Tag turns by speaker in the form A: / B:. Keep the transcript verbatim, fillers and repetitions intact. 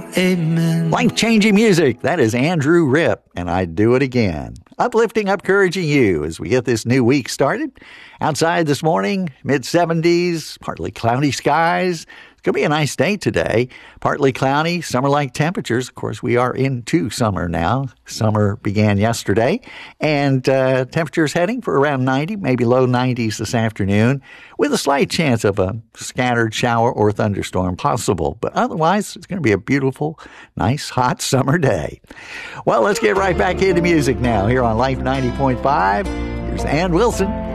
A: Amen.
B: Life-changing music. That is Andrew Ripp, and I'd do it again. Uplifting, encouraging you as we get this new week started. Outside this morning, mid seventies, partly cloudy skies. It's going to be a nice day today. Partly cloudy, summer-like temperatures. Of course, we are into summer now. Summer began yesterday. And uh, temperatures heading for around ninety, maybe low nineties this afternoon, with a slight chance of a scattered shower or thunderstorm possible. But otherwise, it's going to be a beautiful, nice, hot summer day. Well, let's get right back into music now here on Life ninety point five. Here's Ann Wilson.